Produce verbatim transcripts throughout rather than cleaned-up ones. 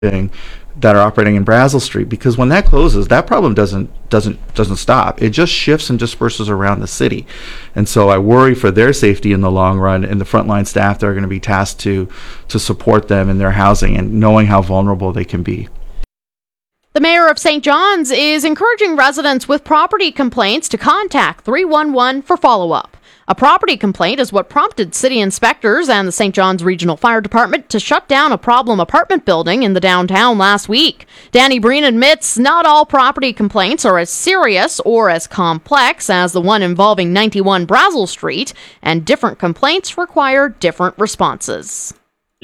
that are operating in Brazil Street, because when that closes, that problem doesn't doesn't doesn't stop. It just shifts and disperses around the city, and so I worry for their safety in the long run and the frontline staff that are going to be tasked to to support them in their housing and knowing how vulnerable they can be. The mayor of Saint John's is encouraging residents with property complaints to contact three one one for follow-up. A property complaint is what prompted city inspectors and the Saint John's Regional Fire Department to shut down a problem apartment building in the downtown last week. Danny Breen admits not all property complaints are as serious or as complex as the one involving ninety-one Brazil Street, and different complaints require different responses.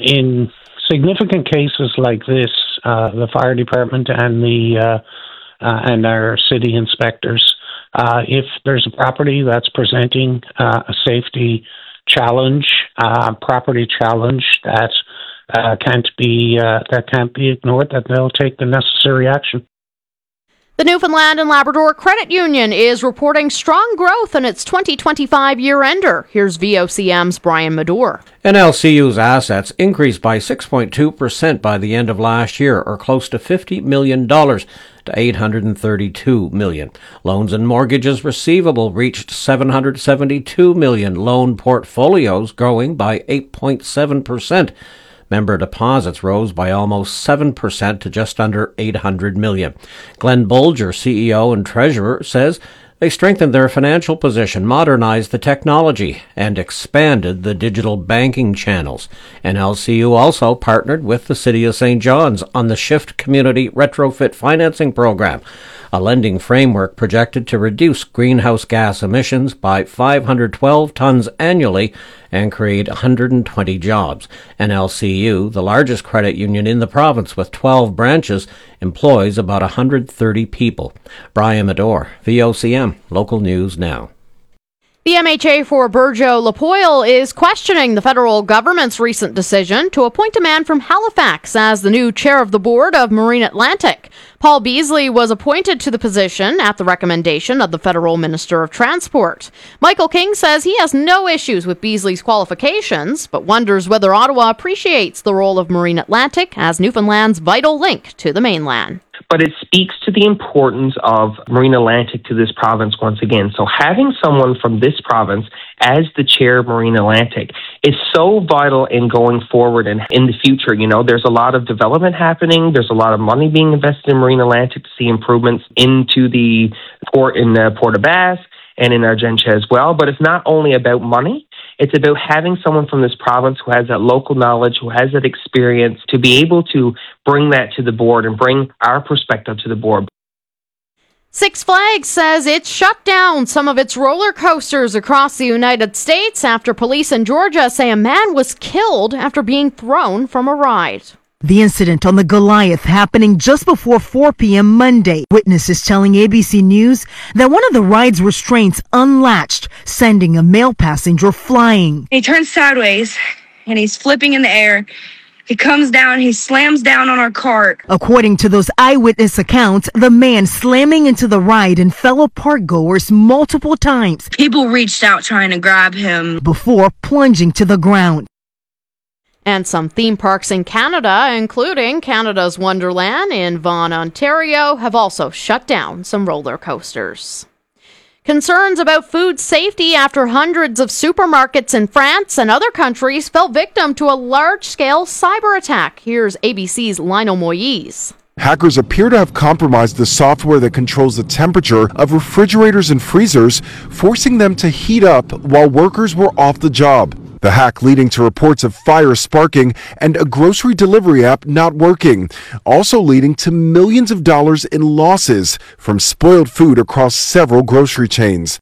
In significant cases like this, uh, the fire department and the uh, uh, and our city inspectors, Uh, if there's a property that's presenting uh, a safety challenge, uh, property challenge that uh, can't be uh, that can't be ignored, that they'll take the necessary action. The Newfoundland and Labrador Credit Union is reporting strong growth in its twenty twenty-five year-ender. Here's V O C M's Brian Madore. N L C U's assets increased by six point two percent by the end of last year, or close to fifty million dollars to eight hundred thirty-two million dollars. Loans and mortgages receivable reached seven hundred seventy-two million dollars, loan portfolios growing by eight point seven percent. Member deposits rose by almost seven percent to just under eight hundred million dollars. Glenn Bolger, C E O and Treasurer, says they strengthened their financial position, modernized the technology, and expanded the digital banking channels. N L C U also partnered with the City of Saint John's on the Shift Community Retrofit Financing Program, a lending framework projected to reduce greenhouse gas emissions by five hundred twelve tons annually and create one hundred twenty jobs. N L C U, the largest credit union in the province with twelve branches, employs about one hundred thirty people. Brian Madore, V O C M, Local News Now. The M H A for Burgeo-Lapoille is questioning the federal government's recent decision to appoint a man from Halifax as the new chair of the board of Marine Atlantic. Paul Beasley was appointed to the position at the recommendation of the federal Minister of Transport. Michael King says he has no issues with Beasley's qualifications, but wonders whether Ottawa appreciates the role of Marine Atlantic as Newfoundland's vital link to the mainland. But it speaks to the importance of Marine Atlantic to this province once again. So having someone from this province as the chair of Marine Atlantic is so vital in going forward and in the future. You know, there's a lot of development happening. There's a lot of money being invested in Marine Atlantic to see improvements into the port in uh, Port aux Basques and in Argentia as well. But it's not only about money. It's about having someone from this province who has that local knowledge, who has that experience, to be able to bring that to the board and bring our perspective to the board. Six Flags says it's shut down some of its roller coasters across the United States after police in Georgia say a man was killed after being thrown from a ride. The incident on the Goliath happening just before four p.m. Monday. Witnesses telling A B C News that one of the ride's restraints unlatched, sending a male passenger flying. He turns sideways and he's flipping in the air. He comes down, he slams down on our cart. According to those eyewitness accounts, the man slamming into the ride and fellow parkgoers multiple times. People reached out trying to grab him before plunging to the ground. And some theme parks in Canada, including Canada's Wonderland in Vaughan, Ontario, have also shut down some roller coasters. Concerns about food safety after hundreds of supermarkets in France and other countries fell victim to a large-scale cyber attack. Here's A B C's Lionel Moyes. Hackers appear to have compromised the software that controls the temperature of refrigerators and freezers, forcing them to heat up while workers were off the job. The hack leading to reports of fire sparking and a grocery delivery app not working, also leading to millions of dollars in losses from spoiled food across several grocery chains.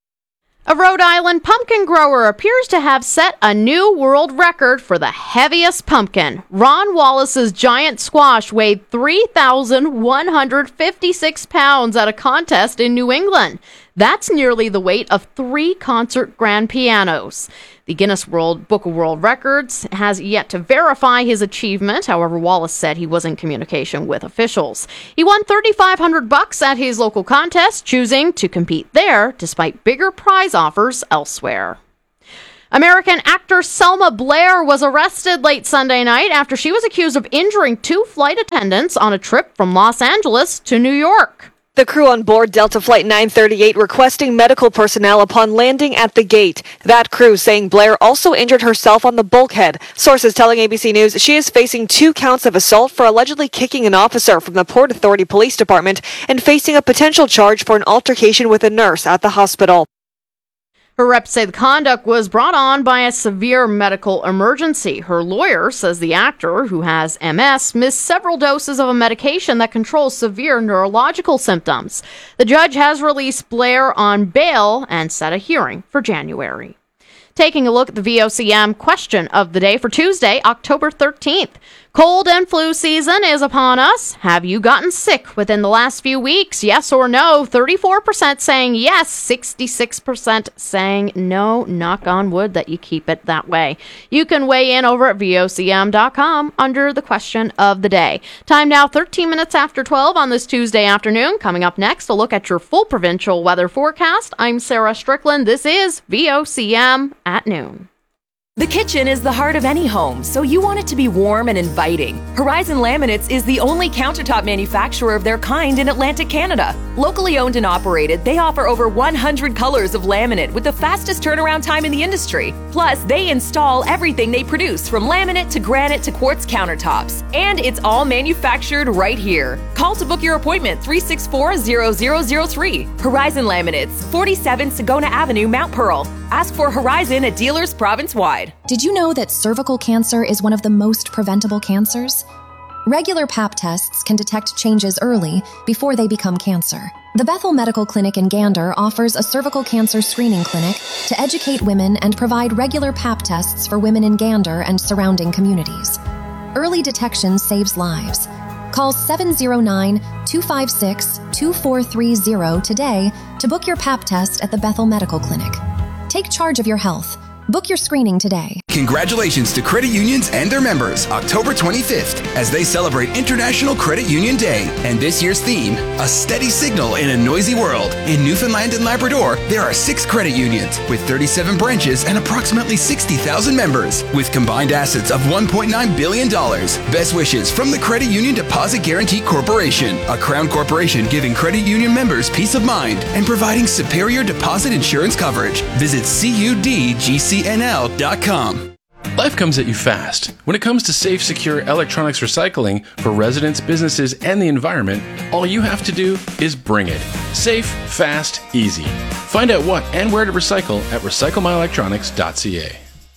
A Rhode Island pumpkin grower appears to have set a new world record for the heaviest pumpkin. Ron Wallace's giant squash weighed three thousand one hundred fifty-six pounds at a contest in New England. That's nearly the weight of three concert grand pianos. The Guinness World Book of World Records has yet to verify his achievement. However, Wallace said he was in communication with officials. He won thirty-five hundred bucks at his local contest, choosing to compete there despite bigger prize offers elsewhere. American actor Selma Blair was arrested late Sunday night after she was accused of injuring two flight attendants on a trip from Los Angeles to New York. The crew on board Delta Flight nine thirty-eight requesting medical personnel upon landing at the gate. That crew saying Blair also injured herself on the bulkhead. Sources telling A B C News she is facing two counts of assault for allegedly kicking an officer from the Port Authority Police Department and facing a potential charge for an altercation with a nurse at the hospital. Her reps say the conduct was brought on by a severe medical emergency. Her lawyer says the actor, who has M S, missed several doses of a medication that controls severe neurological symptoms. The judge has released Blair on bail and set a hearing for January. Taking a look at the V O C M question of the day for Tuesday, October thirteenth. Cold and flu season is upon us. Have you gotten sick within the last few weeks? Yes or no? thirty-four percent saying yes, sixty-six percent saying no. Knock on wood that you keep it that way. You can weigh in over at V O C M dot com under the question of the day. Time now thirteen minutes after twelve on this Tuesday afternoon. Coming up next, a look at your full provincial weather forecast. I'm Sarah Strickland. This is V O C M at noon. The kitchen is the heart of any home, so you want it to be warm and inviting. Horizon Laminates is the only countertop manufacturer of their kind in Atlantic Canada. Locally owned and operated, they offer over one hundred colors of laminate with the fastest turnaround time in the industry. Plus, they install everything they produce, from laminate to granite to quartz countertops. And it's all manufactured right here. Call to book your appointment, three six four, zero zero zero three. Horizon Laminates, forty-seven Sagona Avenue, Mount Pearl. Ask for Horizon at dealers province-wide. Did you know that cervical cancer is one of the most preventable cancers? Regular Pap tests can detect changes early before they become cancer. The Bethel Medical Clinic in Gander offers a cervical cancer screening clinic to educate women and provide regular Pap tests for women in Gander and surrounding communities. Early detection saves lives. Call seven zero nine, two five six, two four three zero today to book your Pap test at the Bethel Medical Clinic. Take charge of your health. Book your screening today. Congratulations to credit unions and their members, October twenty-fifth, as they celebrate International Credit Union Day. And this year's theme, a steady signal in a noisy world. In Newfoundland and Labrador, there are six credit unions with thirty-seven branches and approximately sixty thousand members, with combined assets of one point nine billion dollars. Best wishes from the Credit Union Deposit Guarantee Corporation, a Crown corporation giving credit union members peace of mind and providing superior deposit insurance coverage. Visit C U D G C N L dot com. Life comes at you fast. When it comes to safe, secure electronics recycling for residents, businesses, and the environment, all you have to do is bring it. Safe, fast, easy. Find out what and where to recycle at recycle my electronics dot c a.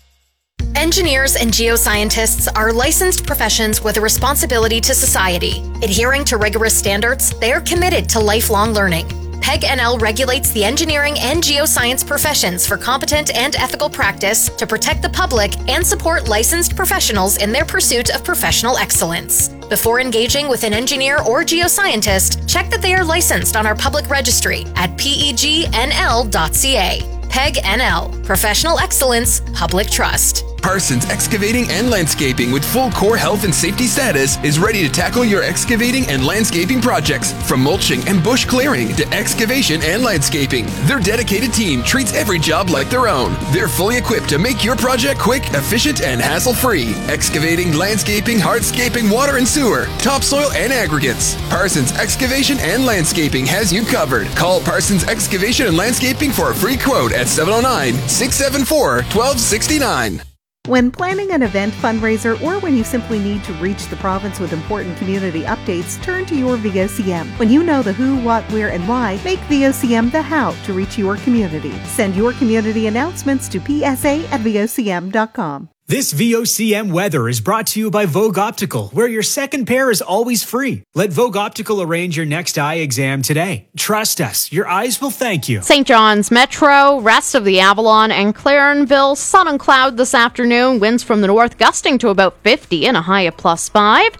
Engineers and geoscientists are licensed professions with a responsibility to society. Adhering to rigorous standards, they are committed to lifelong learning. P E G N L regulates the engineering and geoscience professions for competent and ethical practice to protect the public and support licensed professionals in their pursuit of professional excellence. Before engaging with an engineer or geoscientist, check that they are licensed on our public registry at P E G N L dot c a. P E G N L, Professional Excellence, Public Trust. Parsons Excavating and Landscaping, with full core health and safety status, is ready to tackle your excavating and landscaping projects. From mulching and bush clearing to excavation and landscaping, their dedicated team treats every job like their own. They're fully equipped to make your project quick, efficient, and hassle-free. Excavating, landscaping, hardscaping, water and sewer, topsoil, and aggregates. Parsons Excavation and Landscaping has you covered. Call Parsons Excavation and Landscaping for a free quote at seven oh nine, six seven four, one two six nine. When planning an event fundraiser, or when you simply need to reach the province with important community updates, turn to your V O C M. When you know the who, what, where, and why, make V O C M the how to reach your community. Send your community announcements to p s a at v o c m dot com. This V O C M weather is brought to you by Vogue Optical, where your second pair is always free. Let Vogue Optical arrange your next eye exam today. Trust us, your eyes will thank you. Saint John's Metro, rest of the Avalon and Clarenville, sun and cloud this afternoon. Winds from the north gusting to about fifty and a high of plus five.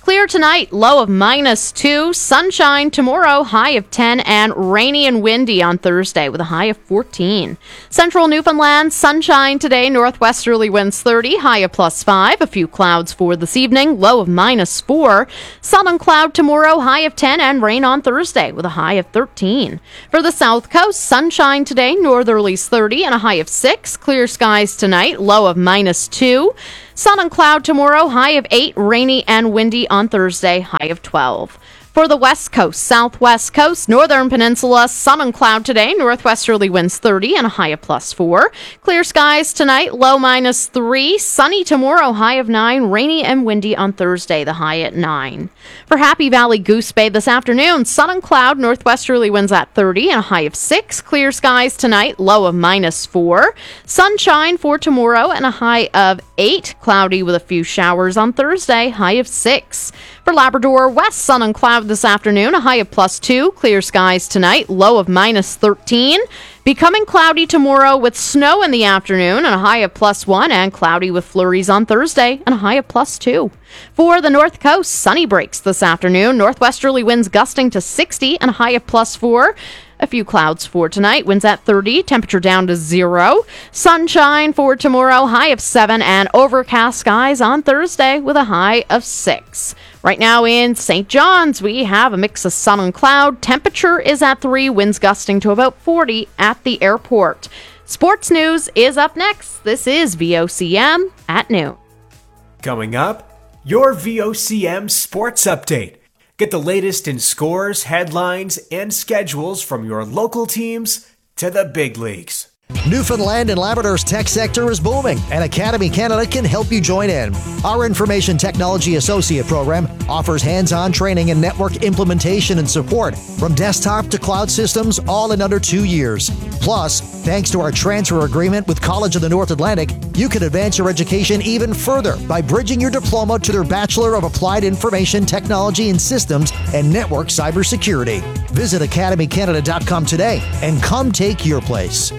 Clear tonight, low of minus two. Sunshine tomorrow, high of ten. And rainy and windy on Thursday with a high of fourteen. Central Newfoundland, sunshine today. Northwesterly winds thirty, high of plus five. A few clouds for this evening, low of minus four. Sun and cloud tomorrow, high of ten. And rain on Thursday with a high of thirteen. For the South Coast, sunshine today. Northerlies thirty and a high of six. Clear skies tonight, low of minus two. Sun and cloud tomorrow, high of eight, rainy and windy on Thursday, high of twelve. For the West Coast, Southwest Coast, Northern Peninsula, sun and cloud today, northwesterly winds thirty and a high of plus four. Clear skies tonight, low minus three. Sunny tomorrow, high of nine. Rainy and windy on Thursday, the high at nine. For Happy Valley Goose Bay this afternoon, sun and cloud, northwesterly winds at thirty and a high of six. Clear skies tonight, low of minus four. Sunshine for tomorrow and a high of eight. Cloudy with a few showers on Thursday, high of six. For Labrador West, sun and cloud this afternoon, a high of plus two. Clear skies tonight, low of minus thirteen. Becoming cloudy tomorrow with snow in the afternoon and a high of plus one, and cloudy with flurries on Thursday and a high of plus two. For the North Coast, sunny breaks this afternoon. Northwesterly winds gusting to sixty and a high of plus four. A few clouds for tonight. Winds at thirty. Temperature down to zero. Sunshine for tomorrow. High of seven. And overcast skies on Thursday with a high of six. Right now in Saint John's, we have a mix of sun and cloud. Temperature is at three. Winds gusting to about forty at the airport. Sports news is up next. This is V O C M at noon. Coming up, your V O C M Sports Update. Get the latest in scores, headlines, and schedules from your local teams to the big leagues. Newfoundland and Labrador's tech sector is booming, and Academy Canada can help you join in. Our Information Technology Associate program offers hands-on training in network implementation and support, from desktop to cloud systems, all in under two years. Plus, thanks to our transfer agreement with College of the North Atlantic, you can advance your education even further by bridging your diploma to their Bachelor of Applied Information Technology and Systems and Network Cybersecurity. Visit academy canada dot com today and come take your place.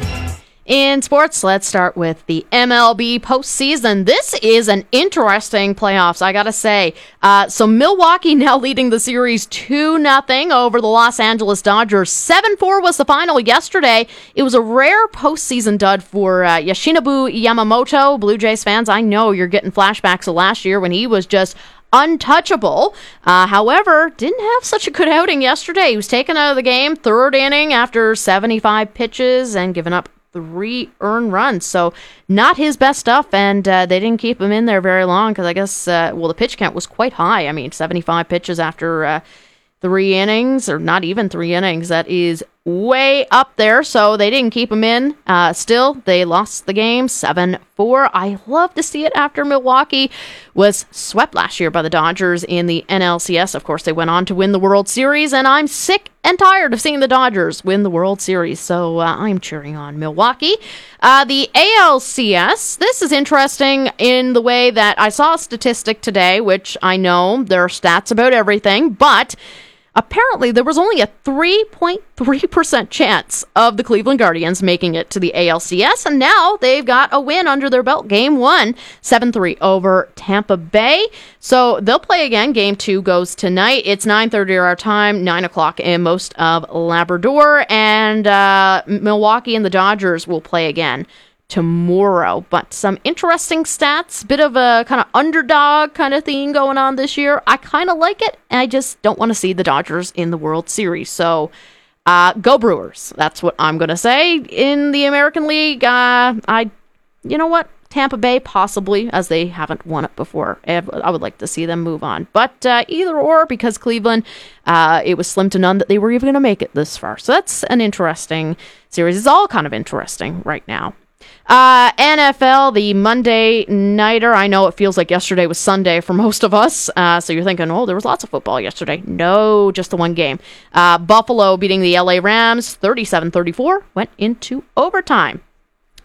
In sports, let's start with the M L B postseason. This is an interesting playoffs, I gotta say. Uh, so Milwaukee now leading the series two nothing over the Los Angeles Dodgers. seven four was the final yesterday. It was a rare postseason dud for uh, Yoshinobu Yamamoto. Blue Jays fans, I know you're getting flashbacks of last year when he was just untouchable. Uh, however, didn't have such a good outing yesterday. He was taken out of the game, third inning after seventy-five pitches and given up three earned runs, so not his best stuff, and uh, they didn't keep him in there very long because I guess, uh, well, the pitch count was quite high. I mean, seventy-five pitches after uh, three innings, or not even three innings. That is way up there, so they didn't keep him in. Uh, still, they lost the game seven four. I love to see it after Milwaukee was swept last year by the Dodgers in the N L C S. Of course, they went on to win the World Series, and I'm sick and tired of seeing the Dodgers win the World Series, so uh, I'm cheering on Milwaukee. Uh, the A L C S, this is interesting in the way that I saw a statistic today, which I know there are stats about everything, but apparently, there was only a three point three percent chance of the Cleveland Guardians making it to the A L C S, and now they've got a win under their belt. Game one, seven three over Tampa Bay. So they'll play again. Game two goes tonight. It's nine thirty our time, nine o'clock in most of Labrador, and uh, Milwaukee and the Dodgers will play again tomorrow. But some interesting stats, bit of a kind of underdog kind of thing going on this year. I kind of like it, and I just don't want to see the Dodgers in the World Series. So uh, go Brewers. That's what I'm going to say. In the American League, uh, I, you know what? Tampa Bay, possibly, as they haven't won it before. I would like to see them move on. But uh, either or, because Cleveland, uh, it was slim to none that they were even going to make it this far. So that's an interesting series. It's all kind of interesting right now. Uh, N F L, the Monday nighter. I know it feels like yesterday was Sunday for most of us. Uh, so you're thinking, oh, there was lots of football yesterday. No, just the one game. Uh, Buffalo beating the L A Rams thirty-seven thirty-four, went into overtime.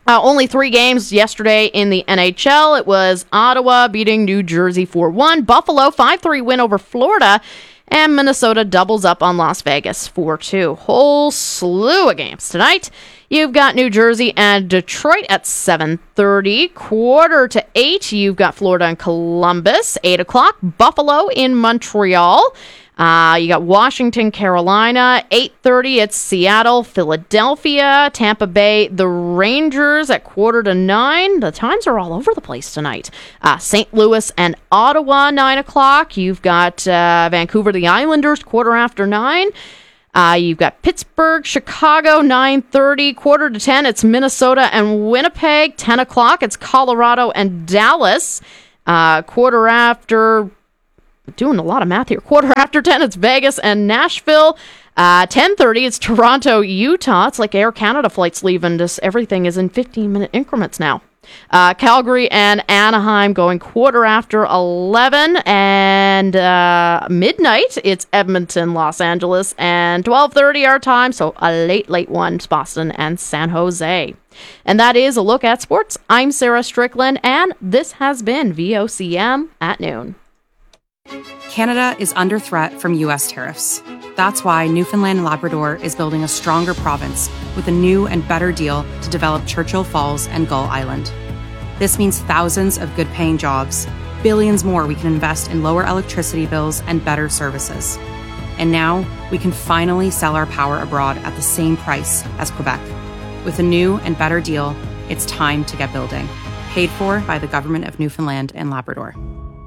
Uh, only three games yesterday in the N H L. It was Ottawa beating New Jersey four one, Buffalo five three win over Florida, and Minnesota doubles up on Las Vegas four two. Whole slew of games tonight. You've got New Jersey and Detroit at seven thirty. Quarter to eight, you've got Florida and Columbus. eight o'clock, Buffalo in Montreal. Uh, you got Washington, Carolina. eight thirty, it's Seattle, Philadelphia. Tampa Bay, the Rangers at quarter to nine. The times are all over the place tonight. Uh, Saint Louis and Ottawa, nine o'clock. You've got uh, Vancouver, the Islanders, quarter after nine. Uh, you've got Pittsburgh, Chicago, nine thirty. Quarter to ten, it's Minnesota and Winnipeg. ten o'clock, it's Colorado and Dallas. Uh, quarter after... Doing a lot of math here. Quarter after ten, it's Vegas and Nashville. Uh, ten thirty, it's Toronto, Utah. It's like Air Canada flights leaving. Just everything is in fifteen-minute increments now. Uh, Calgary and Anaheim going quarter after eleven. And uh, midnight, it's Edmonton, Los Angeles. And twelve thirty our time, so a late, late one, it's Boston and San Jose. And that is a look at sports. I'm Sarah Strickland, and this has been V O C M at noon. Canada is under threat from U S tariffs. That's why Newfoundland and Labrador is building a stronger province with a new and better deal to develop Churchill Falls and Gull Island. This means thousands of good-paying jobs, billions more we can invest in lower electricity bills and better services. And now we can finally sell our power abroad at the same price as Quebec. With a new and better deal, it's time to get building. Paid for by the Government of Newfoundland and Labrador.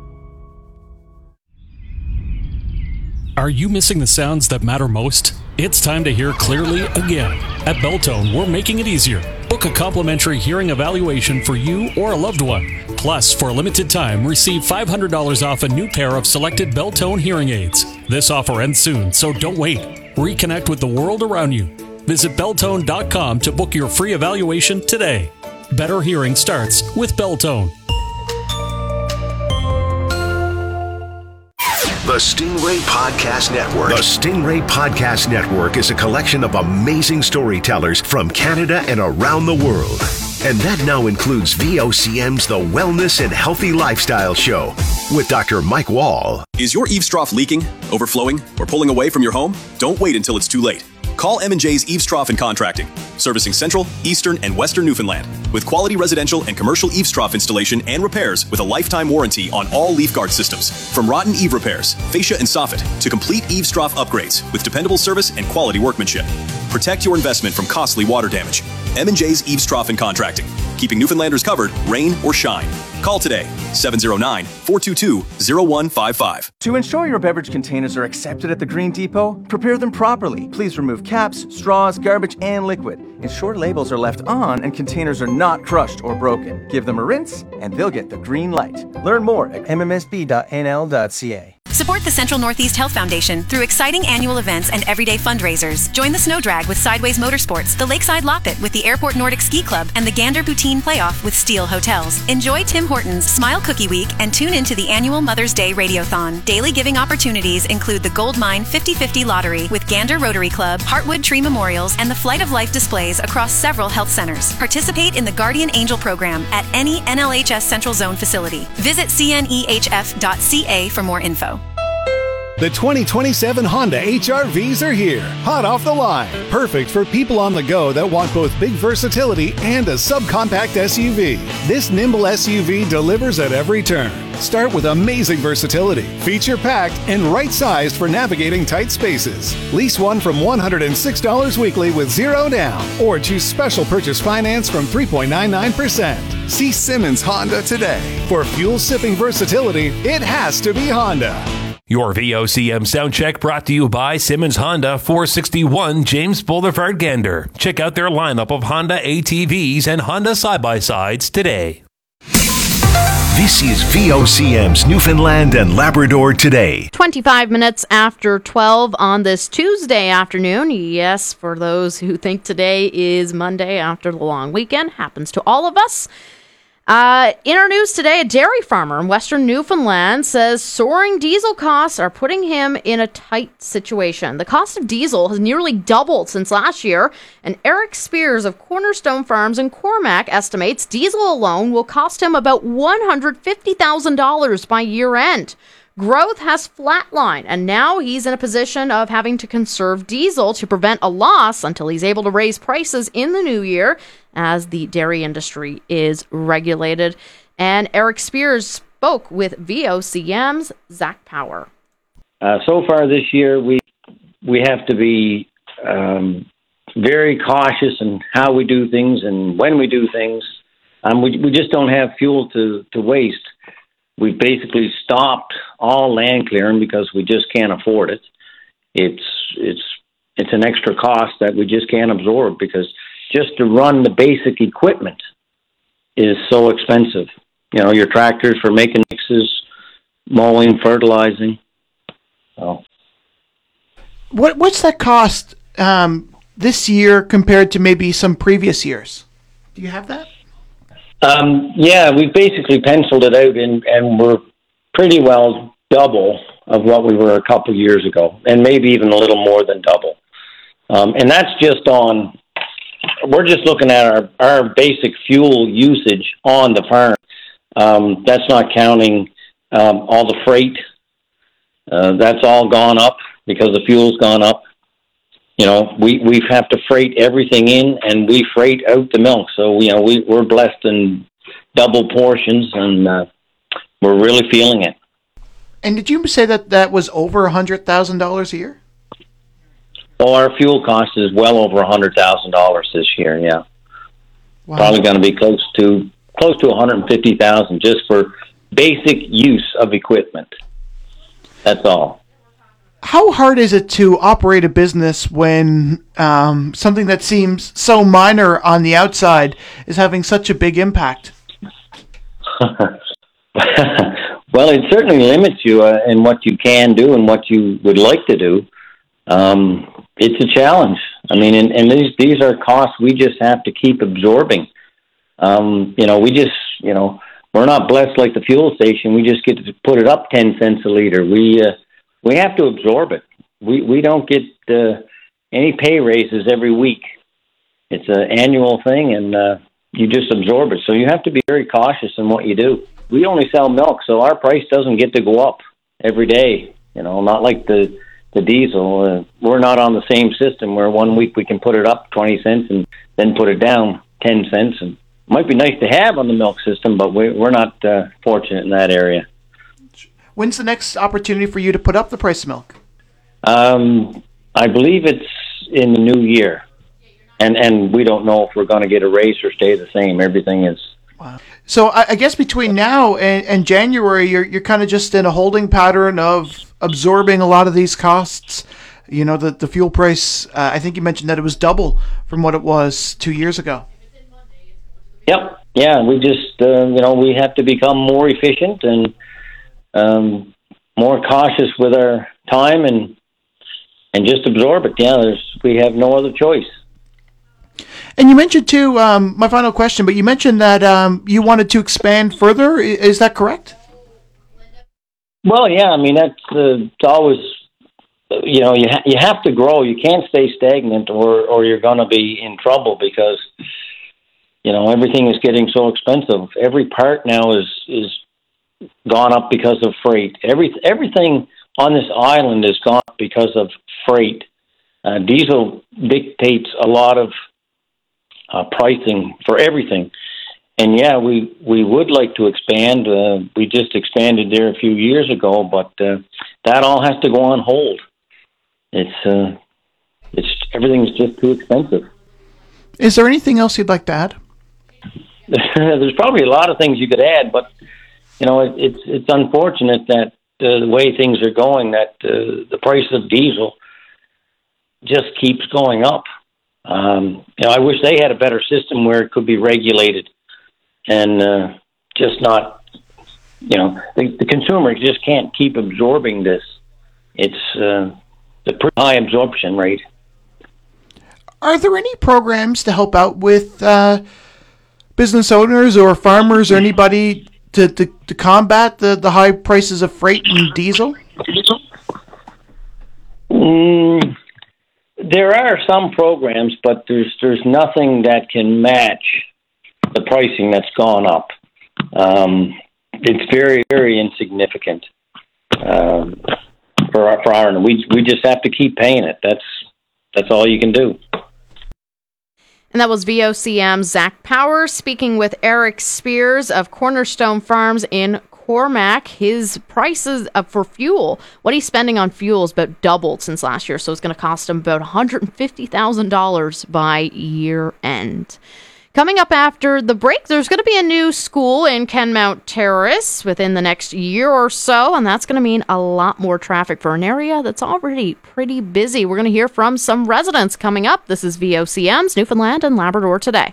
Are you missing the sounds that matter most? It's time to hear clearly again. At Beltone, we're making it easier. Book a complimentary hearing evaluation for you or a loved one. Plus, for a limited time, receive five hundred dollars off a new pair of selected Beltone hearing aids. This offer ends soon, so don't wait. Reconnect with the world around you. Visit Beltone dot com to book your free evaluation today. Better hearing starts with Beltone. The Stingray Podcast Network. The Stingray Podcast Network is a collection of amazing storytellers from Canada and around the world. And that now includes V O C M's The Wellness and Healthy Lifestyle Show with Doctor Mike Wall. Is your eaves trough leaking, overflowing, or pulling away from your home? Don't wait until it's too late. Call M and J's Eaves Trough and Contracting, servicing Central, Eastern, and Western Newfoundland, with quality residential and commercial eaves trough installation and repairs with a lifetime warranty on all leaf guard systems. From rotten eave repairs, fascia and soffit, to complete eaves trough upgrades with dependable service and quality workmanship. Protect your investment from costly water damage. M and J's Eaves Trough and Contracting, keeping Newfoundlanders covered, rain or shine. Call today, seven oh nine, four two two, oh one five five. To ensure your beverage containers are accepted at the Green Depot, prepare them properly. Please remove caps, straws, garbage, and liquid. Ensure labels are left on and containers are not crushed or broken. Give them a rinse, and they'll get the green light. Learn more at m m s b dot n l dot c a. Support the Central Northeast Health Foundation through exciting annual events and everyday fundraisers. Join the Snow Drag with Sideways Motorsports, the Lakeside Loppet with the Airport Nordic Ski Club, and the Gander Poutine Playoff with Steel Hotels. Enjoy Tim Hortons Smile Cookie Week and tune into the annual Mother's Day Radiothon. Daily giving opportunities include the Gold Mine fifty fifty Lottery with Gander Rotary Club, Heartwood Tree Memorials, and the Flight of Life displays across several health centers. Participate in the Guardian Angel program at any N L H S Central Zone facility. Visit c n e h f dot c a for more info. The twenty twenty-seven Honda H R Vs are here, hot off the line. Perfect for people on the go that want both big versatility and a subcompact S U V. This nimble S U V delivers at every turn. Start with amazing versatility, feature-packed, and right-sized for navigating tight spaces. Lease one from one hundred six dollars weekly with zero down, or choose special purchase finance from three point nine nine percent. See Simmons Honda today. For fuel-sipping versatility, it has to be Honda. Your V O C M sound check brought to you by Simmons Honda, four sixty-one James Boulevard, Gander. Check out their lineup of Honda A T Vs and Honda side-by-sides today. This is V O C M's Newfoundland and Labrador Today. twenty-five minutes after twelve on this Tuesday afternoon. Yes, for those who think today is Monday after the long weekend. Happens to all of us. Uh, in our news today, a dairy farmer in Western Newfoundland says soaring diesel costs are putting him in a tight situation. The cost of diesel has nearly doubled since last year, and Eric Spears of Cornerstone Farms in Cormac estimates diesel alone will cost him about one hundred fifty thousand dollars by year end. Growth has flatlined, and now he's in a position of having to conserve diesel to prevent a loss until he's able to raise prices in the new year as the dairy industry is regulated. And Eric Spears spoke with V O C M's Zach Power. Uh, so far this year, we we have to be um, very cautious in how we do things and when we do things. Um, we, we just don't have fuel to, to waste. We've basically stopped all land clearing because we just can't afford it. It's it's it's an extra cost that we just can't absorb because just to run the basic equipment is so expensive. You know, your tractors for making mixes, mowing, fertilizing. So. What what's that cost um, this year compared to maybe some previous years? Do you have that? Um, yeah, we basically penciled it out, and, and we're pretty well double of what we were a couple years ago, and maybe even a little more than double. Um, and that's just on, we're just looking at our, our basic fuel usage on the farm. Um, that's not counting um, all the freight. Uh, that's all gone up because the fuel's gone up. You know, we, we have to freight everything in, and we freight out the milk. So, you know, we, we're blessed in double portions, and uh, we're really feeling it. And did you say that that was over one hundred thousand dollars a year? Oh, our fuel cost is well over one hundred thousand dollars this year, yeah. Wow. Probably going to be close to close to one hundred fifty thousand dollars just for basic use of equipment. That's all. How hard is it to operate a business when um, something that seems so minor on the outside is having such a big impact? Well, it certainly limits you uh, in what you can do and what you would like to do. Um, it's a challenge. I mean, and, and these these are costs we just have to keep absorbing. Um, you know, we just, you know, we're not blessed like the fuel station. We just get to put it up ten cents a liter. We uh, we have to absorb it. We we don't get uh, any pay raises every week. It's an annual thing, and uh, you just absorb it. So you have to be very cautious in what you do. We only sell milk, so our price doesn't get to go up every day. You know, not like the the diesel. Uh, we're not on the same system where one week we can put it up twenty cents and then put it down ten cents. And it might be nice to have on the milk system, but we, we're not uh, fortunate in that area. When's the next opportunity for you to put up the price of milk? Um, I believe it's in the new year. And and we don't know if we're going to get a raise or stay the same. Everything is... Wow. So I, I guess between now and, and January, you're you're kind of just in a holding pattern of absorbing a lot of these costs. You know, the, the fuel price, uh, I think you mentioned that it was double from what it was two years ago. Yep. Yeah, we just, uh, you know, we have to become more efficient and um, more cautious with our time and and just absorb it. Yeah, there's, we have no other choice. And you mentioned, too, um, my final question, but you mentioned that um, you wanted to expand further. Is that correct? Well, yeah, I mean, that's uh, it's always, you know, you, ha- you have to grow. You can't stay stagnant or, or you're going to be in trouble because, you know, everything is getting so expensive. Every part now is is gone up because of freight. Every, everything on this island is gone up because of freight. Uh, diesel dictates a lot of uh, pricing for everything. And, yeah, we, we would like to expand. Uh, we just expanded there a few years ago, but uh, that all has to go on hold. It's uh, it's everything's just too expensive. Is there anything else you'd like to add? There's probably a lot of things you could add, but, you know, it, it's it's unfortunate that uh, the way things are going, that uh, the price of diesel just keeps going up. Um, you know, I wish they had a better system where it could be regulated and uh, just not, you know, the, the consumer just can't keep absorbing this. It's uh, a pretty high absorption rate. Are there any programs to help out with uh, business owners or farmers or anybody to, to, to combat the, the high prices of freight and diesel? Mm, there are some programs, but there's there's nothing that can match the pricing that's gone up. Um, it's very, very insignificant um, for our, for our. We we just have to keep paying it. That's that's all you can do. And that was V O C M's Zach Powers speaking with Eric Spears of Cornerstone Farms in Cormac. His prices uh, for fuel, what he's spending on fuel is about doubled since last year, so it's going to cost him about one hundred fifty thousand dollars by year end. Coming up after the break, there's going to be a new school in Kenmount Terrace within the next year or so, and that's going to mean a lot more traffic for an area that's already pretty busy. We're going to hear from some residents coming up. This is V O C M's Newfoundland and Labrador Today.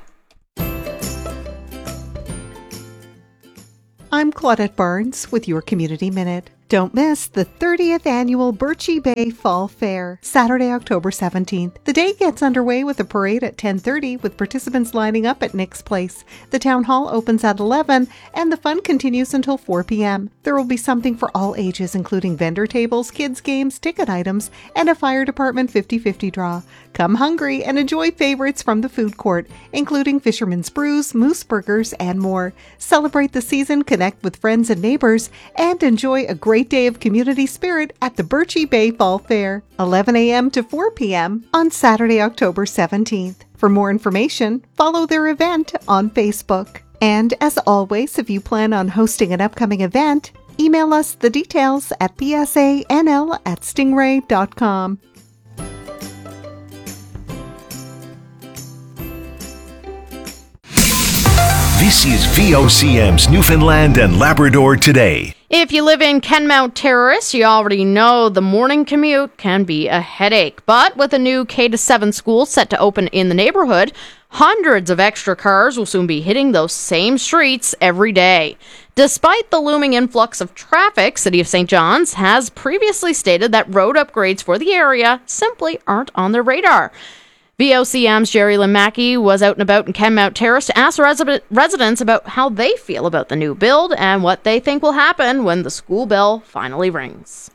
I'm Claudette Barnes with your Community Minute. Don't miss the thirtieth Annual Birchie Bay Fall Fair, Saturday, October seventeenth. The day gets underway with a parade at ten thirty, with participants lining up at Nick's Place. The town hall opens at eleven, and the fun continues until four p.m. There will be something for all ages, including vendor tables, kids' games, ticket items, and a fire department fifty-fifty draw. Come hungry and enjoy favorites from the food court, including Fisherman's Brews, Moose Burgers, and more. Celebrate the season, connect with friends and neighbors, and enjoy a great day of community spirit at the Birchie Bay Fall Fair, eleven a.m. to four p.m. on Saturday, October seventeenth. For more information, follow their event on Facebook. And as always, if you plan on hosting an upcoming event, email us the details at p s a n l at stingray dot com. This is V O C M's Newfoundland and Labrador Today. If you live in Kenmount Terrace, you already know the morning commute can be a headache. But with a new K to seven school set to open in the neighborhood, hundreds of extra cars will soon be hitting those same streets every day. Despite the looming influx of traffic, City of Saint John's has previously stated that road upgrades for the area simply aren't on their radar. V O C M's Jerry Lynn Mackey was out and about in Kenmount Terrace to ask resi- residents about how they feel about the new build and what they think will happen when the school bell finally rings.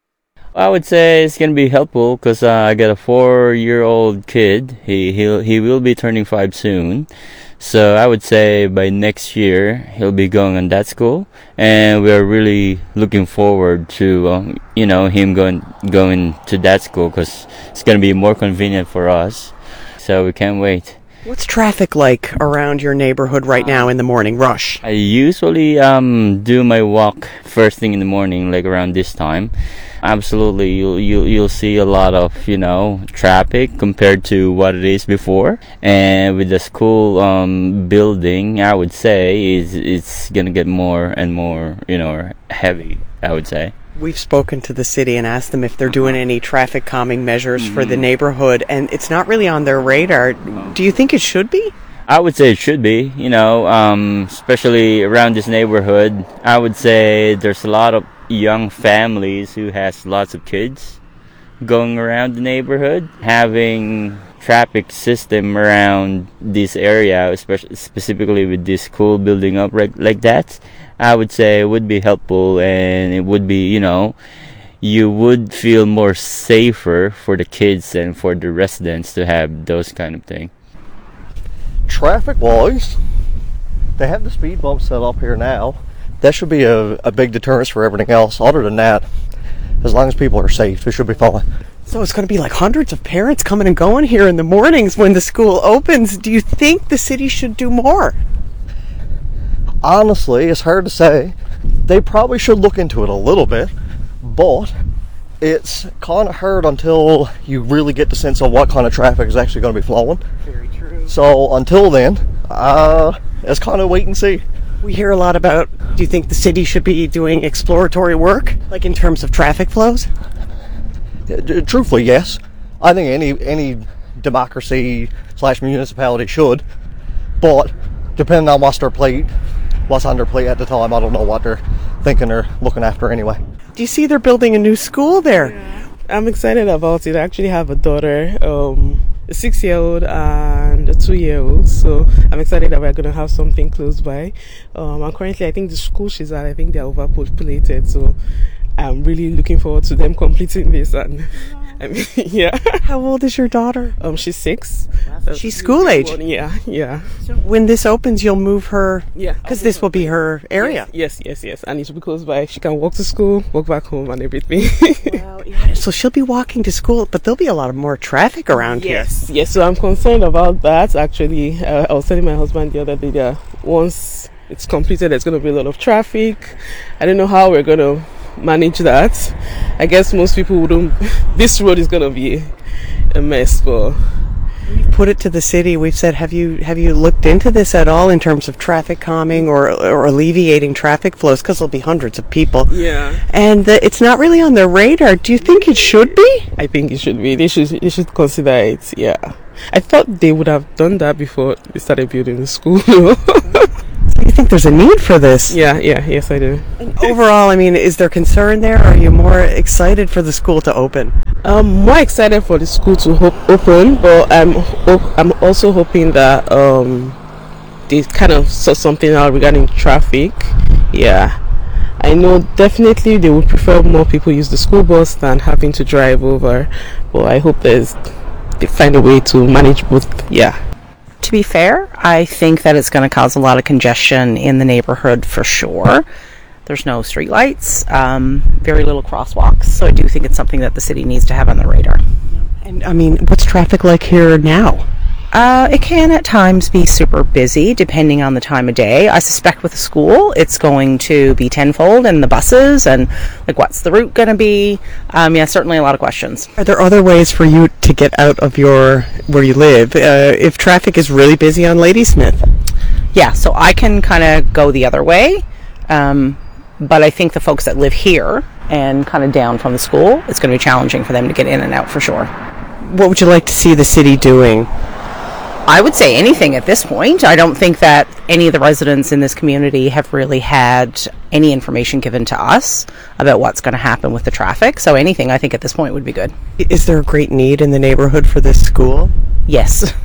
I would say it's going to be helpful because uh, I got a four-year-old kid. He he'll, he will be turning five soon. So I would say by next year he'll be going on that school, and we're really looking forward to um, you know him going going to that school because it's going to be more convenient for us. So we can't wait. What's traffic like around your neighborhood right now in the morning rush? I usually um do my walk first thing in the morning, like around this time. Absolutely, you'll you'll you'll see a lot of you know traffic compared to what it is before, and with the school um building, I would say is it's gonna get more and more you know heavy. I would say. We've spoken to the city and asked them if they're doing any traffic calming measures mm-hmm. for the neighborhood, and it's not really on their radar. Do you think it should be? I would say it should be, you know, um, especially around this neighborhood. I would say there's a lot of young families who has lots of kids going around the neighborhood. Having traffic system around this area, especially specifically with this school building up right, like that, I would say it would be helpful, and it would be, you know, you would feel more safer for the kids and for the residents to have those kind of thing. Traffic wise, they have the speed bump set up here now. That should be a, a big deterrence for everything else. Other than that, as long as people are safe, it should be fine. So it's going to be like hundreds of parents coming and going here in the mornings when the school opens. Do you think the city should do more? Honestly, it's hard to say. They probably should look into it a little bit, but it's kind of hard until you really get the sense of what kind of traffic is actually going to be flowing. Very true. So until then, uh, it's kind of wait and see. We hear a lot about, do you think the city should be doing exploratory work, like in terms of traffic flows? Truthfully, yes. I think any any democracy slash municipality should, but depending on what's their plate, what's on their plate at the time, I don't know what they're thinking or looking after anyway. Do you see they're building a new school there? Yeah. I'm excited about it. I actually have a daughter, um, a six-year-old and a two-year-old, so I'm excited that we're going to have something close by. Um, and currently, I think the school she's at, I think they're overpopulated, so I'm really looking forward to them completing this. And I mean, yeah. How old is your daughter? Um, she's six. Uh, she's school age. One, yeah, yeah. So when this opens, you'll move her. Yeah, because this will be her area. Yes, yes, yes, yes. And it will be close by. She can walk to school, walk back home, and everything. Wow, yeah. So she'll be walking to school, but there'll be a lot of more traffic around yes. here. Yes, so I'm concerned about that. Actually, uh, I was telling my husband the other day that once it's completed, there's going to be a lot of traffic. I don't know how we're going to manage that. I guess most people wouldn't. This road is going to be a mess, but we've put it to the city. We've said, have you have you looked into this at all in terms of traffic calming or or alleviating traffic flows, because there'll be hundreds of people. Yeah, and uh, it's not really on their radar. Do you think it should be? I think it should be. They should they should consider it. Yeah, I thought they would have done that before they started building the school. You think there's a need for this? Yeah, yeah, yes, I do. And overall, I mean, is there concern there? Or are you more excited for the school to open? I'm more excited for the school to ho- open, but I'm ho- I'm also hoping that um, they kind of sort something out regarding traffic. Yeah, I know definitely they would prefer more people use the school bus than having to drive over. But I hope there's they find a way to manage both. Yeah. To be fair, I think that it's going to cause a lot of congestion in the neighborhood for sure. There's no streetlights, um, very little crosswalks, so I do think it's something that the city needs to have on the radar. And I mean, what's traffic like here now? Uh, it can at times be super busy depending on the time of day. I suspect with the school it's going to be tenfold, and the buses, and like what's the route going to be? Um, yeah, certainly a lot of questions. Are there other ways for you to get out of your where you live uh, if traffic is really busy on Ladysmith? Yeah, so I can kind of go the other way, um, but I think the folks that live here and kind of down from the school, it's going to be challenging for them to get in and out for sure. What would you like to see the city doing? I would say anything at this point. I don't think that any of the residents in this community have really had any information given to us about what's going to happen with the traffic. So anything, I think, at this point would be good. Is there a great need in the neighborhood for this school? Yes.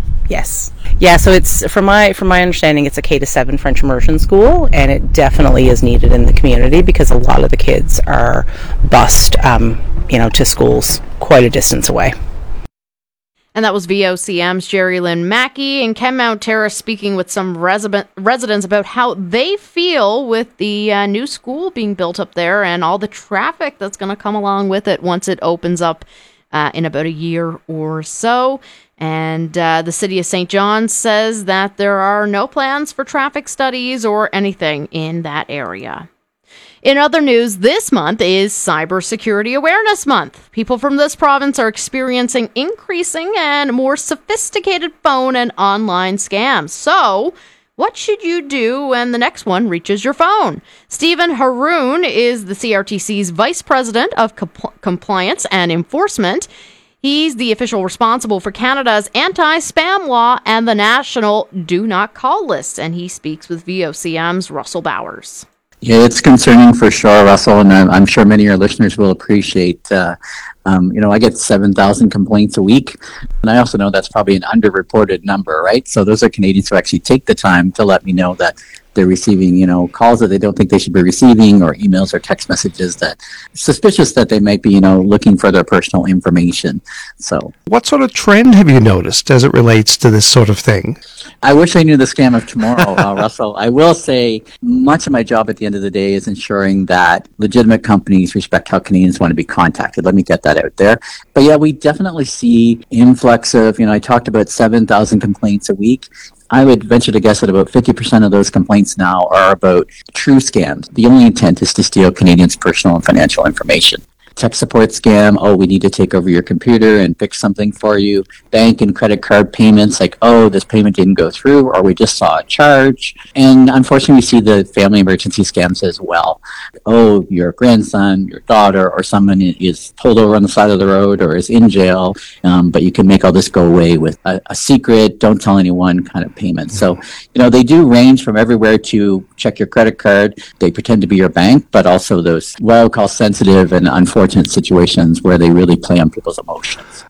Yes. Yeah, so it's, from my from my understanding, it's a K to seven French immersion school, and it definitely is needed in the community because a lot of the kids are bused, um, you know, to schools quite a distance away. And that was V O C M's Jerry Lynn Mackey and Kenmount Terrace speaking with some resident, residents about how they feel with the uh, new school being built up there and all the traffic that's going to come along with it once it opens up uh, in about a year or so. And uh, the city of Saint John says that there are no plans for traffic studies or anything in that area. In other news, this month is Cybersecurity Awareness Month. People from this province are experiencing increasing and more sophisticated phone and online scams. So, what should you do when the next one reaches your phone? Stephen Haroon is the C R T C's Vice President of Compl- Compliance and Enforcement. He's the official responsible for Canada's anti-spam law and the national Do Not Call list, and he speaks with V O C M's Russell Bowers. Yeah, it's concerning for sure, Russell, and I'm, I'm sure many of your listeners will appreciate, uh, um, you know, I get seven thousand complaints a week, and I also know that's probably an underreported number, right? So those are Canadians who actually take the time to let me know that they're receiving, you know, calls that they don't think they should be receiving, or emails or text messages that suspicious that they might be, you know, looking for their personal information. So, what sort of trend have you noticed as it relates to this sort of thing? I wish I knew the scam of tomorrow, uh, Russell. I will say much of my job at the end of the day is ensuring that legitimate companies respect how Canadians want to be contacted. Let me get that out there. But yeah, we definitely see influx of, you know, I talked about seven thousand complaints a week. I would venture to guess that about fifty percent of those complaints now are about true scams. The only intent is to steal Canadians' personal and financial information. Tech support scam, oh, we need to take over your computer and fix something for you. Bank and credit card payments, like, oh, this payment didn't go through, or we just saw a charge. And unfortunately, we see the family emergency scams as well. Oh, your grandson, your daughter, or someone is pulled over on the side of the road or is in jail, um, but you can make all this go away with a, a secret, don't tell anyone kind of payment. So, you know, they do range from everywhere to check your credit card. They pretend to be your bank, but also those what I would call sensitive and unfortunate situations where they really play on people's emotions.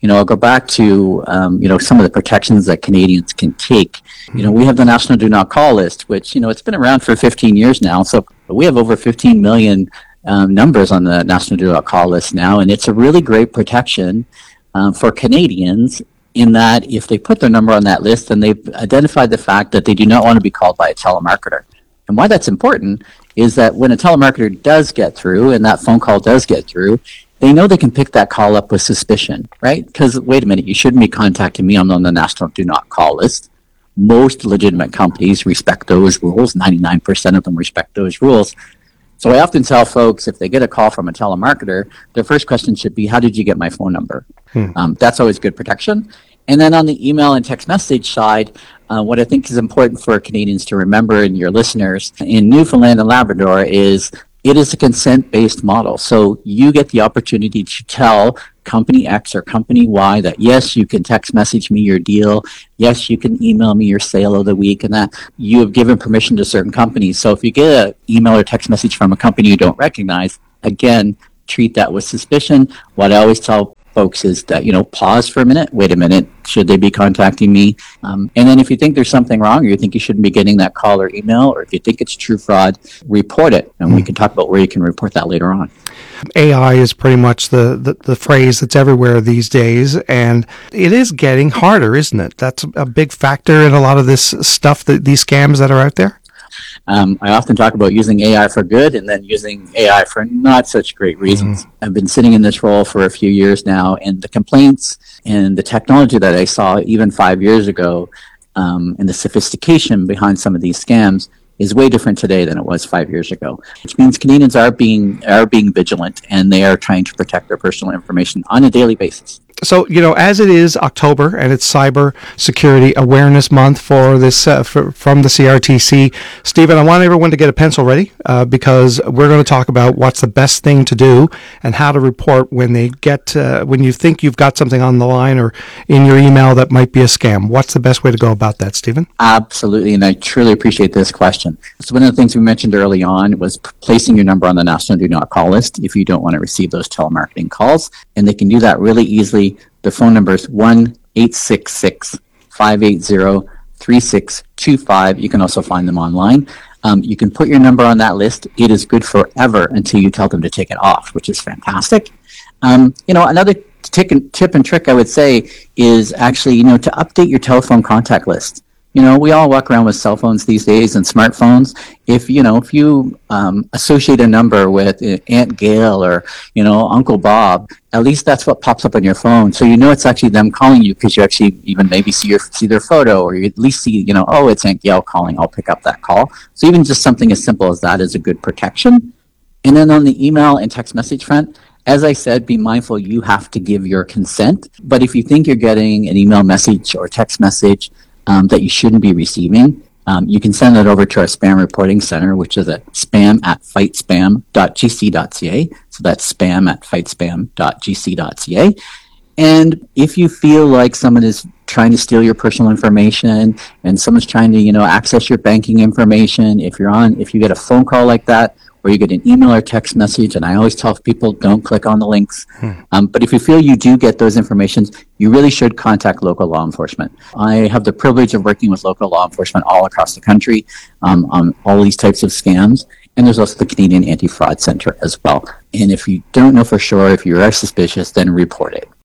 You know, I'll go back to, um, you know, some of the protections that Canadians can take. You know, we have the National Do Not Call list, which, you know, it's been around for fifteen years now. So we have over fifteen million um, numbers on the National Do Not Call list now. And it's a really great protection um, for Canadians in that if they put their number on that list, then they've identified the fact that they do not want to be called by a telemarketer. And why that's important is that when a telemarketer does get through and that phone call does get through, they know they can pick that call up with suspicion, right? Because, wait a minute, you shouldn't be contacting me. I'm on the National Do Not Call list. Most legitimate companies respect those rules. ninety-nine percent of them respect those rules. So I often tell folks, if they get a call from a telemarketer, their first question should be, how did you get my phone number? Hmm. Um, that's always good protection. And then on the email and text message side, uh, what I think is important for Canadians to remember and your listeners in Newfoundland and Labrador is it is a consent-based model. So you get the opportunity to tell company X or company Y that, yes, you can text message me your deal. Yes, you can email me your sale of the week, and that you have given permission to certain companies. So if you get an email or text message from a company you don't recognize, again, treat that with suspicion. What I always tell folks is that, you know, pause for a minute. Wait a minute. Should they be contacting me? Um, and then if you think there's something wrong or you think you shouldn't be getting that call or email, or if you think it's true fraud, report it. And we can talk about where you can report that later on. A I is pretty much the, the, the phrase that's everywhere these days, and it is getting harder, isn't it? That's a big factor in a lot of this stuff, that these scams that are out there. Um, I often talk about using A I for good and then using A I for not such great reasons. Mm-hmm. I've been sitting in this role for a few years now, and the complaints and the technology that I saw even five years ago um, and the sophistication behind some of these scams is way different today than it was five years ago, which means Canadians are being are being vigilant, and they are trying to protect their personal information on a daily basis. So, you know, as it is October and it's Cyber Security Awareness Month for this uh, for, from the C R T C, Stephen, I want everyone to get a pencil ready uh, because we're going to talk about what's the best thing to do and how to report when they get uh, when you think you've got something on the line or in your email that might be a scam. What's the best way to go about that, Stephen? Absolutely, and I truly appreciate this question. So one of the things we mentioned early on was p- placing your number on the National Do Not Call list if you don't want to receive those telemarketing calls, and they can do that really easily. The phone number is one eight six six, five eight zero, three six two five. You can also find them online. Um, you can put your number on that list. It is good forever until you tell them to take it off, which is fantastic. Um, you know, another tip and, tip and trick I would say is actually, you know, to update your telephone contact list. You know, we all walk around with cell phones these days and smartphones. If, you know, if you um, associate a number with uh, Aunt Gail or, you know, Uncle Bob, at least that's what pops up on your phone. So you know it's actually them calling you because you actually even maybe see your see their photo, or you at least see, you know, oh, it's Aunt Gail calling. I'll pick up that call. So even just something as simple as that is a good protection. And then on the email and text message front, as I said, be mindful you have to give your consent. But if you think you're getting an email message or text message Um, that you shouldn't be receiving, um, you can send it over to our spam reporting center, which is at spam at fightspam dot g c dot c a. So that's spam at fightspam dot g c dot c a. And if you feel like someone is trying to steal your personal information and someone's trying to, you know, access your banking information, if you're on, if you get a phone call like that, or you get an email or text message, and I always tell people don't click on the links. Hmm. Um, but if you feel you do get those informations, you really should contact local law enforcement. I have the privilege of working with local law enforcement all across the country um, on all these types of scams. And there's also the Canadian Anti-Fraud Center as well. And if you don't know for sure, if you are suspicious, then report it.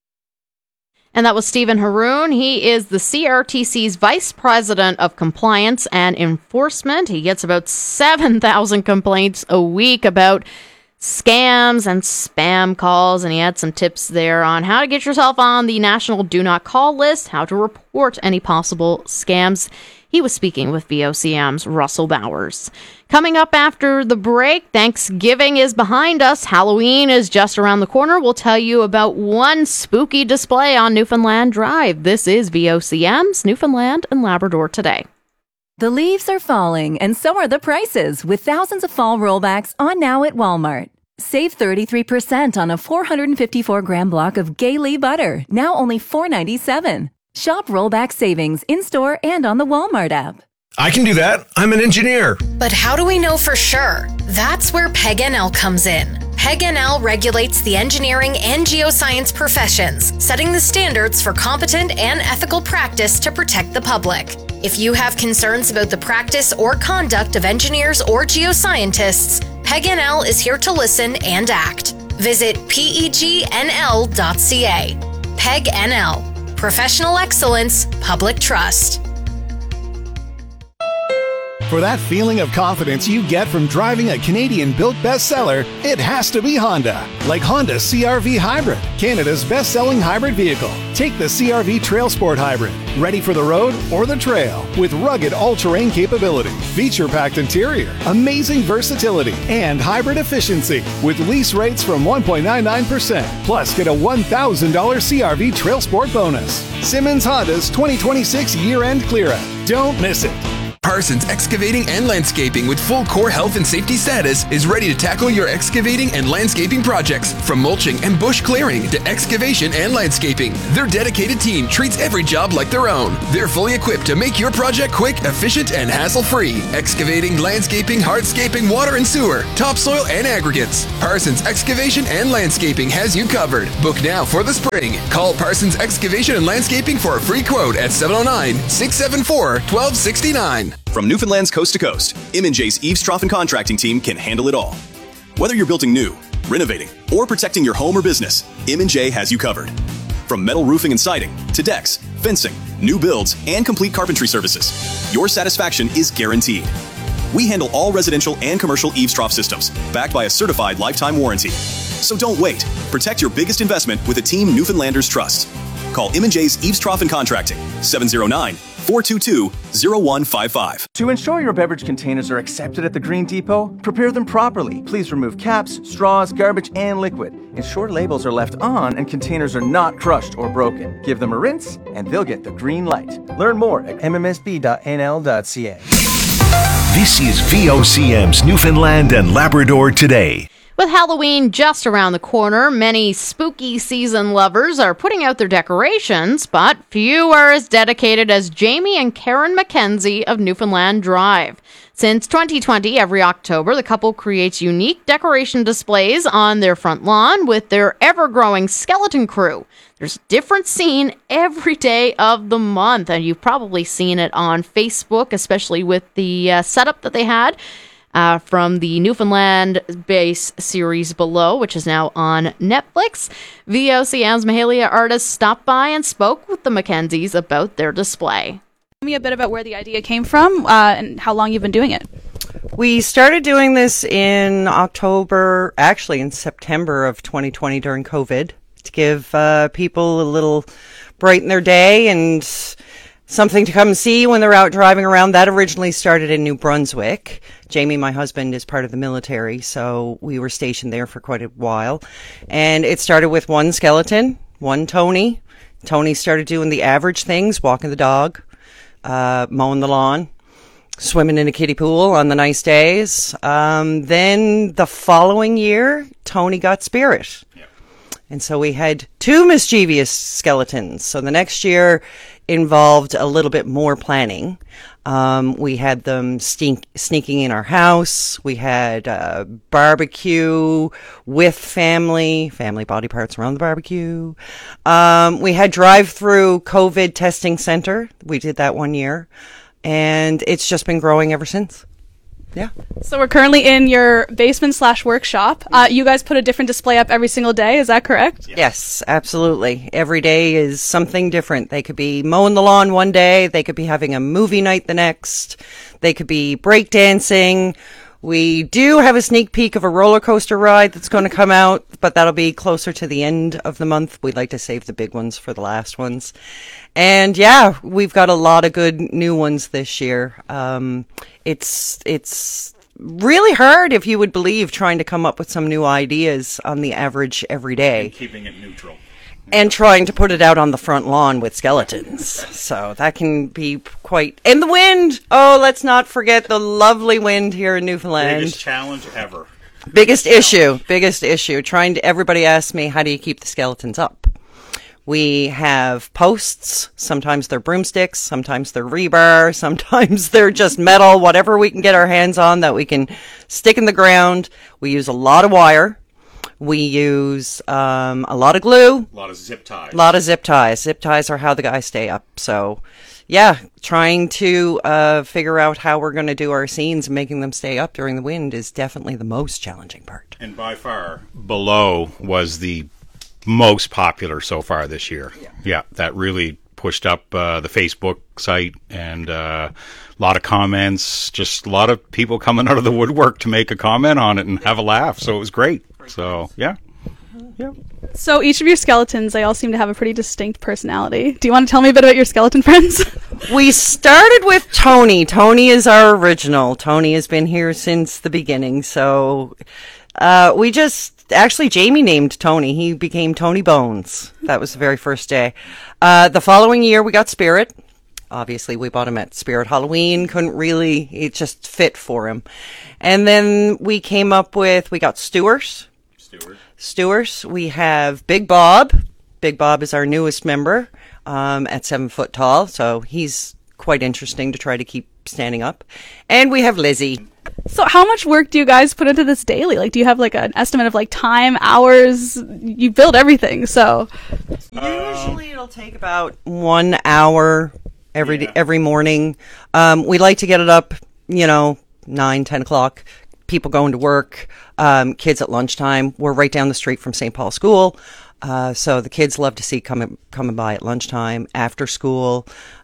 And that was Stephen Haroon. He is the C R T C's Vice President of Compliance and Enforcement. He gets about seven thousand complaints a week about scams and spam calls, and he had some tips there on how to get yourself on the National Do Not Call list, how to report any possible scams. He was speaking with V O C M's Russell Bowers. Coming up after the break, Thanksgiving is behind us. Halloween is just around the corner. We'll tell you about one spooky display on Newfoundland Drive. This is V O C M's Newfoundland and Labrador Today. The leaves are falling, and so are the prices, with thousands of fall rollbacks on now at Walmart. Save thirty-three percent on a four hundred fifty-four gram block of Gay-Lee butter, now only four dollars and ninety-seven cents. Shop rollback savings in-store and on the Walmart app. I can do that. I'm an engineer. But how do we know for sure? That's where P E G N L comes in. P E G N L regulates the engineering and geoscience professions, setting the standards for competent and ethical practice to protect the public. If you have concerns about the practice or conduct of engineers or geoscientists, P E G N L is here to listen and act. Visit P E G N L dot C A. P E G N L. Professional excellence, public trust. For that feeling of confidence you get from driving a Canadian-built bestseller, it has to be Honda. Like Honda C R V Hybrid, Canada's best-selling hybrid vehicle. Take the C R V Trail Sport Hybrid, ready for the road or the trail, with rugged all-terrain capability, feature-packed interior, amazing versatility, and hybrid efficiency, with lease rates from one point nine nine percent. Plus, get a one thousand dollars C R V Trail Sport bonus. Simmons Honda's twenty twenty-six year-end clear-out. Don't miss it. Parsons Excavating and Landscaping, with full core health and safety status, is ready to tackle your excavating and landscaping projects. From mulching and bush clearing to excavation and landscaping, their dedicated team treats every job like their own. They're fully equipped to make your project quick, efficient, and hassle-free. Excavating, landscaping, hardscaping, water and sewer, topsoil, and aggregates. Parsons Excavation and Landscaping has you covered. Book now for the spring. Call Parsons Excavation and Landscaping for a free quote at seven oh nine, six seven four, one two six nine. From Newfoundland's coast to coast, M and J's Eaves Trough and Contracting team can handle it all. Whether you're building new, renovating, or protecting your home or business, M and J has you covered. From metal roofing and siding to decks, fencing, new builds, and complete carpentry services, your satisfaction is guaranteed. We handle all residential and commercial eaves trough systems, backed by a certified lifetime warranty. So don't wait. Protect your biggest investment with a team Newfoundlanders trust. Call M and J's Eaves Trough and Contracting, seven oh nine, four two two, oh one five five. To ensure your beverage containers are accepted at the Green Depot, prepare them properly. Please remove caps, straws, garbage, and liquid. Ensure labels are left on and containers are not crushed or broken. Give them a rinse and they'll get the green light. Learn more at m m s b dot n l dot c a. This is V O C M's Newfoundland and Labrador Today. With Halloween just around the corner, many spooky season lovers are putting out their decorations, but few are as dedicated as Jamie and Karen McKenzie of Newfoundland Drive. Since twenty twenty, every October, the couple creates unique decoration displays on their front lawn with their ever-growing skeleton crew. There's a different scene every day of the month, and you've probably seen it on Facebook, especially with the uh, setup that they had. Uh, from the Newfoundland base series Below, which is now on Netflix. V O C M's Mahalia artists stopped by and spoke with the McKenzies about their display. Tell me a bit about where the idea came from uh, and how long you've been doing it. We started doing this in October, actually in September of twenty twenty during COVID, to give uh, people a little brighten their day and something to come see when they're out driving around. That originally started in New Brunswick. Jamie, my husband, is part of the military, so we were stationed there for quite a while. And it started with one skeleton, one Tony. Tony started doing the average things, walking the dog, uh, mowing the lawn, swimming in a kiddie pool on the nice days. Um, then the following year, Tony got Spirit. And so we had two mischievous skeletons. So the next year involved a little bit more planning. Um, we had them stink, sneaking in our house. We had uh, barbecue with family, family body parts around the barbecue. Um, we had drive-through COVID testing center. We did that one year. And it's just been growing ever since. Yeah. So we're currently in your basement slash workshop. Uh, you guys put a different display up every single day. Is that correct? Yes, absolutely. Every day is something different. They could be mowing the lawn one day. They could be having a movie night the next. They could be breakdancing. We do have a sneak peek of a roller coaster ride that's going to come out, but that'll be closer to the end of the month. We'd like to save the big ones for the last ones. And yeah, we've got a lot of good new ones this year. Um, it's, it's really hard, if you would believe, trying to come up with some new ideas on the average every day. And keeping it neutral. And trying to put it out on the front lawn with skeletons. So that can be quite... And the wind! Oh, let's not forget the lovely wind here in Newfoundland. Biggest challenge ever. Biggest issue. Biggest issue. Trying to... Everybody asks me, how do you keep the skeletons up? We have posts. Sometimes they're broomsticks. Sometimes they're rebar. Sometimes they're just metal, whatever we can get our hands on that we can stick in the ground. We use a lot of wire. We use um, a lot of glue. A lot of zip ties. A lot of zip ties. Zip ties are how the guys stay up. So, yeah, trying to uh, figure out how we're going to do our scenes and making them stay up during the wind is definitely the most challenging part. And by far, Below was the most popular so far this year. Yeah, yeah that really pushed up uh, the Facebook site, and uh, a lot of comments, just a lot of people coming out of the woodwork to make a comment on it and have a laugh. So it was great. So, yeah. Yeah. So each of your skeletons, they all seem to have a pretty distinct personality. Do you want to tell me a bit about your skeleton friends? We started with Tony. Tony is our original. Tony has been here since the beginning. So uh, we just, actually Jamie named Tony. He became Tony Bones. That was the very first day. Uh, the following year we got Spirit. Obviously, we bought him at Spirit Halloween. Couldn't really, it just fit for him. And then we came up with, we got Stuart. Stuart. Stuart. We have Big Bob. Big Bob is our newest member um, at seven foot tall. So he's quite interesting to try to keep standing up. And we have Lizzie. So how much work do you guys put into this daily? Like, do you have like an estimate of like time, hours? You build everything, so. Usually it'll take about one hour every yeah. every morning. Um, we like to get it up, you know, nine, ten o'clock. People going to work, um, kids at lunchtime. We're right down the street from Saint Paul School. Uh, so the kids love to see coming coming by at lunchtime, after school.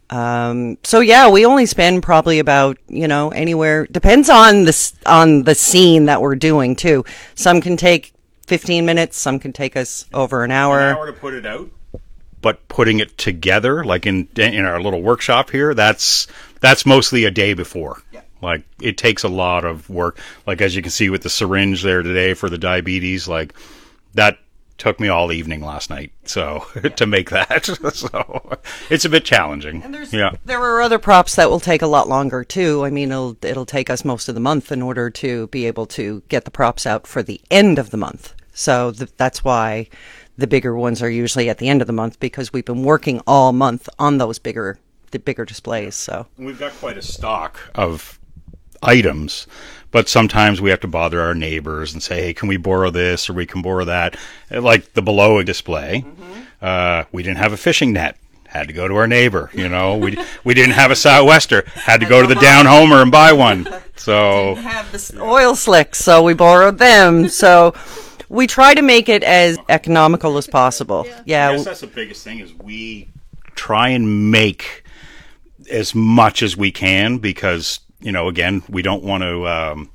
Um, so yeah, we only spend probably about, you know, anywhere, depends on the, on the scene that we're doing too. Some can take fifteen minutes, some can take us over an hour. An hour to put it out, but putting it together, like in in our little workshop here, that's that's mostly a day before. Yeah. Like, it takes a lot of work. Like, as you can see with the syringe there today for the diabetes, like, that took me all evening last night, so, yeah. to make that. So, it's a bit challenging. And there's, yeah. there are other props that will take a lot longer, too. I mean, it'll, it'll take us most of the month in order to be able to get the props out for the end of the month. So, th- that's why the bigger ones are usually at the end of the month, because we've been working all month on those bigger, the bigger displays, so. We've got quite a stock of items, but sometimes we have to bother our neighbors and say, hey, can we borrow this, or we can borrow that? Like the Below display, mm-hmm. uh, we didn't have a fishing net, had to go to our neighbor, you know. we we didn't have a Southwester, had to go to the Down Homer and buy one. So didn't have the oil slicks, so we borrowed them. So we try to make it as economical as possible. Yeah, yeah. I guess that's the biggest thing, is we try and make as much as we can, because, you know, again, we don't want to um,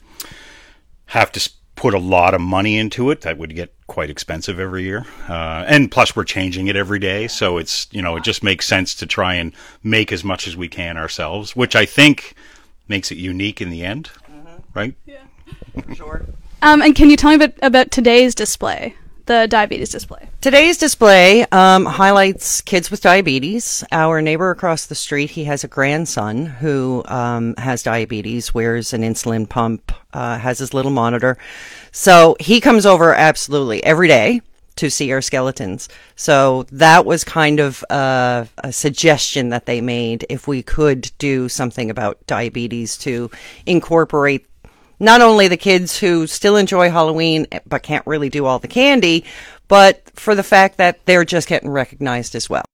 have to put a lot of money into it. That would get quite expensive every year. Uh, and plus, we're changing it every day. So it's, you know, it just makes sense to try and make as much as we can ourselves, which I think makes it unique in the end. Mm-hmm. Right? Yeah. For sure. Um, and can you tell me a bit about today's display? The diabetes display. Today's display um, highlights kids with diabetes. Our neighbor across the street, he has a grandson who um, has diabetes, wears an insulin pump, uh, has his little monitor. So he comes over absolutely every day to see our skeletons. So that was kind of uh, a suggestion that they made, if we could do something about diabetes to incorporate not only the kids who still enjoy Halloween but can't really do all the candy, but for the fact that they're just getting recognized as well.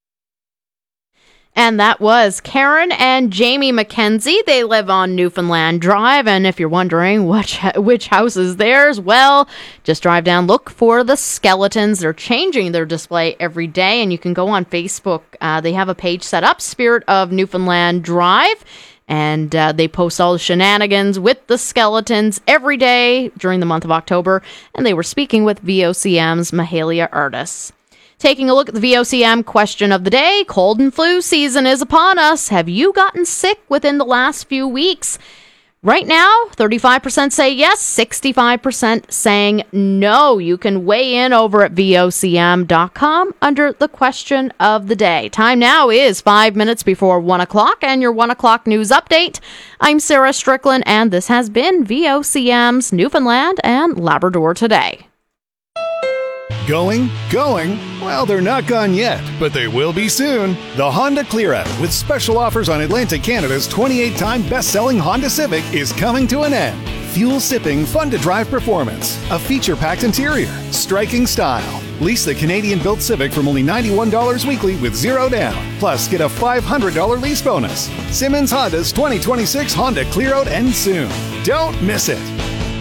And that was Karen and Jamie McKenzie. They live on Newfoundland Drive, and if you're wondering which, which house is theirs, well, just drive down, look for the skeletons. They're changing their display every day, and you can go on Facebook. Uh, they have a page set up, Spirit of Newfoundland Drive. And uh, they post all the shenanigans with the skeletons every day during the month of October. And they were speaking with V O C M's Mahalia Artis. Taking a look at the V O C M question of the day, cold and flu season is upon us. Have you gotten sick within the last few weeks? Right now, thirty-five percent say yes, sixty-five percent saying no. You can weigh in over at V O C M dot com under the question of the day. Time now is five minutes before one o'clock, and your one o'clock news update. I'm Sarah Strickland, and this has been V O C M's Newfoundland and Labrador Today. Going? Going? Well, they're not gone yet, but they will be soon. The Honda Clear Out, with special offers on Atlantic Canada's twenty-eight time best-selling Honda Civic, is coming to an end. Fuel-sipping, fun-to-drive performance, a feature-packed interior, striking style. Lease the Canadian-built Civic from only ninety-one dollars weekly with zero down. Plus, get a five hundred dollars lease bonus. Simmons Honda's twenty twenty-six Honda Clear Out ends soon. Don't miss it.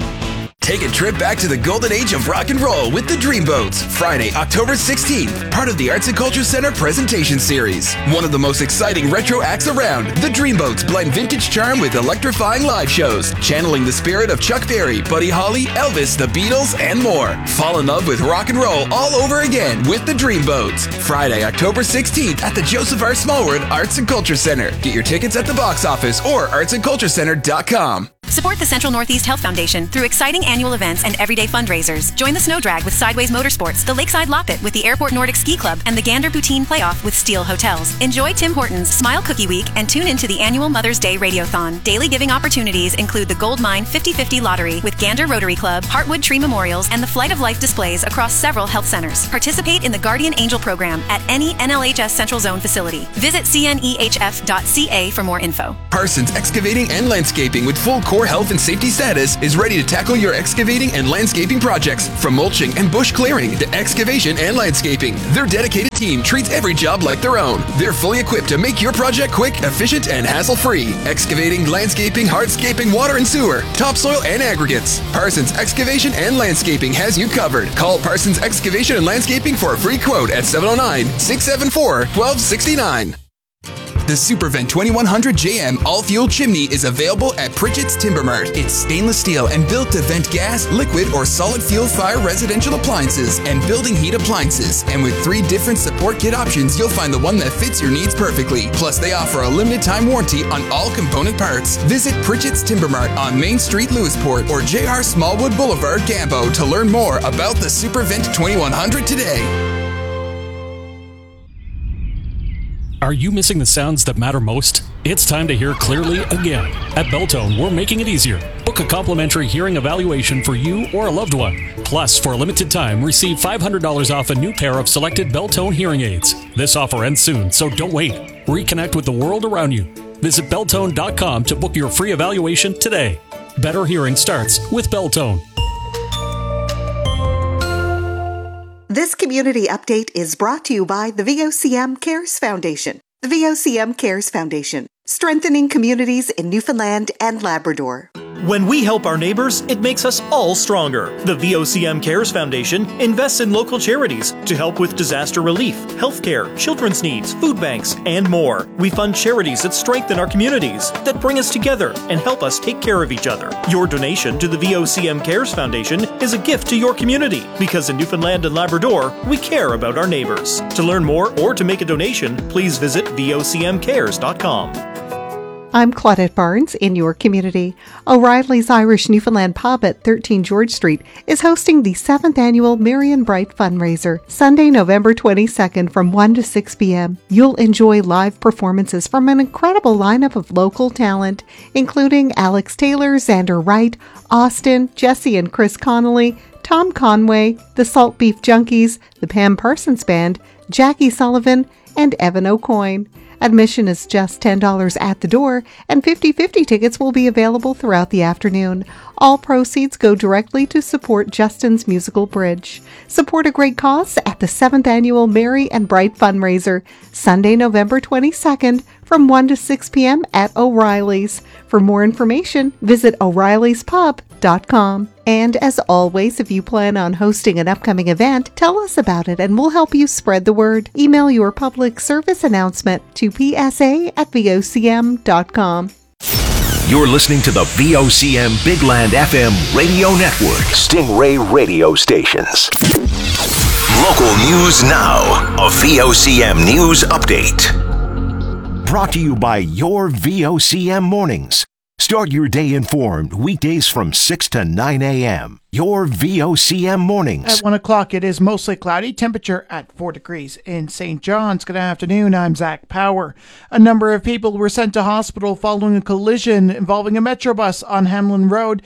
Take a trip back to the golden age of rock and roll with the Dreamboats. Friday, October sixteenth, part of the Arts and Culture Center presentation series. One of the most exciting retro acts around, the Dreamboats blend vintage charm with electrifying live shows, channeling the spirit of Chuck Berry, Buddy Holly, Elvis, the Beatles, and more. Fall in love with rock and roll all over again with the Dreamboats. Friday, October sixteenth at the Joseph R. Smallwood Arts and Culture Center. Get your tickets at the box office or arts and culture center dot com. Support the Central Northeast Health Foundation through exciting annual events and everyday fundraisers. Join the Snow Drag with Sideways Motorsports, the Lakeside Loppet with the Airport Nordic Ski Club, and the Gander Poutine Playoff with Steel Hotels. Enjoy Tim Hortons Smile Cookie Week and tune into the annual Mother's Day Radiothon. Daily giving opportunities include the Gold Mine fifty fifty Lottery with Gander Rotary Club, Heartwood Tree Memorials, and the Flight of Life displays across several health centers. Participate in the Guardian Angel program at any N L H S Central Zone facility. Visit C N E H F dot C A for more info. Parsons Excavating and Landscaping with full core health and safety status is ready to tackle your excavating and landscaping projects. From mulching and bush clearing to excavation and landscaping, their dedicated team treats every job like their own. They're fully equipped to make your project quick, efficient, and hassle-free. Excavating, landscaping, hardscaping, water and sewer, topsoil and aggregates. Parsons Excavation and Landscaping has you covered. Call Parsons Excavation and Landscaping for a free quote at seven oh nine, six seven four, one two six nine. The Supervent twenty-one hundred J M all-fuel chimney is available at Pritchett's Timber Mart. It's stainless steel and built to vent gas, liquid, or solid fuel fire residential appliances and building heat appliances. And with three different support kit options, you'll find the one that fits your needs perfectly. Plus, they offer a limited time warranty on all component parts. Visit Pritchett's Timber Mart on Main Street, Lewisport, or J R Smallwood Boulevard, Gambo to learn more about the Supervent twenty-one hundred today. Are you missing the sounds that matter most? It's time to hear clearly again. At Beltone, we're making it easier. Book a complimentary hearing evaluation for you or a loved one. Plus, for a limited time, receive five hundred dollars off a new pair of selected Beltone hearing aids. This offer ends soon, so don't wait. Reconnect with the world around you. Visit Beltone dot com to book your free evaluation today. Better hearing starts with Beltone. This community update is brought to you by the V O C M Cares Foundation. The V O C M Cares Foundation, strengthening communities in Newfoundland and Labrador. When we help our neighbors, it makes us all stronger. The V O C M Cares Foundation invests in local charities to help with disaster relief, healthcare, children's needs, food banks, and more. We fund charities that strengthen our communities, that bring us together and help us take care of each other. Your donation to the V O C M Cares Foundation is a gift to your community, because in Newfoundland and Labrador, we care about our neighbors. To learn more or to make a donation, please visit V O C M cares dot com. I'm Claudette Barnes in your community. O'Reilly's Irish Newfoundland Pub at thirteen George Street is hosting the seventh annual Marion Bright fundraiser, Sunday, November twenty-second from one to six p.m. You'll enjoy live performances from an incredible lineup of local talent, including Alex Taylor, Xander Wright, Austin, Jesse and Chris Connolly, Tom Conway, the Salt Beef Junkies, the Pam Parsons Band, Jackie Sullivan, and Evan O'Coin. Admission is just ten dollars at the door, and fifty-fifty tickets will be available throughout the afternoon. All proceeds go directly to support Justin's Musical Bridge. Support a great cause at the seventh Annual Merry and Bright Fundraiser, Sunday, November twenty-second, from one to six p.m. at O'Reilly's. For more information, visit O'Reilly's Pub dot com. And as always, if you plan on hosting an upcoming event, tell us about it and we'll help you spread the word. Email your public service announcement to p s a at v o c m dot com. You're listening to the V O C M Big Land F M radio network, Stingray radio stations. Local news now, a V O C M news update. Brought to you by your V O C M mornings. Start your day informed weekdays from six to nine a.m. Your V O C M mornings. At one o'clock, it is mostly cloudy. Temperature at four degrees in Saint John's. Good afternoon. I'm Zach Power. A number of people were sent to hospital following a collision involving a Metrobus on Hamlin Road.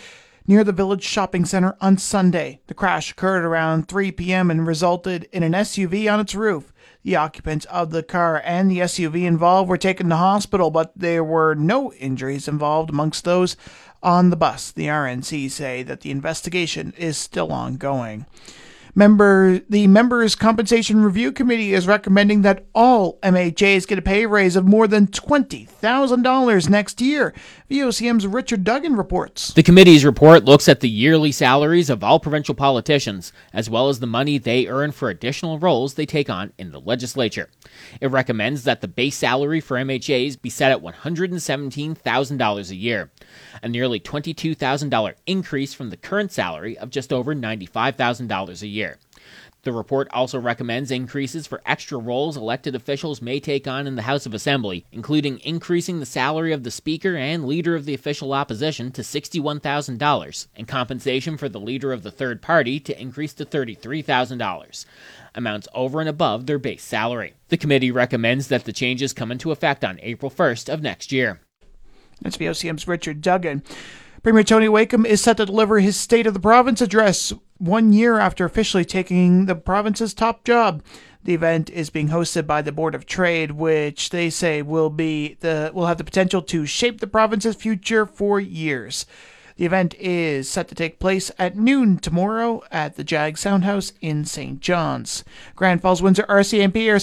near the Village Shopping Center on Sunday. The crash occurred around three p.m. and resulted in an S U V on its roof. The occupants of the car and the S U V involved were taken to hospital, but there were no injuries involved amongst those on the bus. The R N C say that the investigation is still ongoing. Member, the Members' Compensation Review Committee is recommending that all M H As get a pay raise of more than twenty thousand dollars next year. V O C M's Richard Duggan reports. The committee's report looks at the yearly salaries of all provincial politicians, as well as the money they earn for additional roles they take on in the legislature. It recommends that the base salary for M H As be set at one hundred seventeen thousand dollars a year, a nearly twenty-two thousand dollars increase from the current salary of just over ninety-five thousand dollars a year. The report also recommends increases for extra roles elected officials may take on in the House of Assembly, including increasing the salary of the Speaker and Leader of the Official Opposition to sixty-one thousand dollars, and compensation for the Leader of the Third Party to increase to thirty-three thousand dollars, amounts over and above their base salary. The committee recommends that the changes come into effect on April first of next year. That's V O C M's Richard Duggan. Premier Tony Wakeham is set to deliver his State of the Province address one year after officially taking the province's top job. The event is being hosted by the Board of Trade, which they say will be the will have the potential to shape the province's future for years. The event is set to take place at noon tomorrow at the Jag Soundhouse in Saint John's. Grand Falls Windsor R C M P are